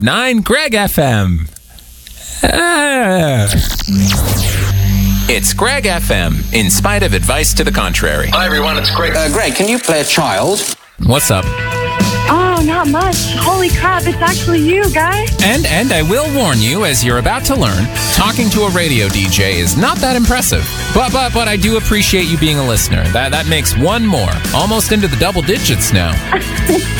9 Greg FM. It's Greg FM, in spite of advice to the contrary. Hi everyone, it's Greg. Greg, can you play a child? What's up? Oh, not much. Holy crap, it's actually you, guys. And I will warn you, as you're about to learn, talking to a radio DJ is not that impressive. But I do appreciate you being a listener. That makes one more. Almost into the double digits now.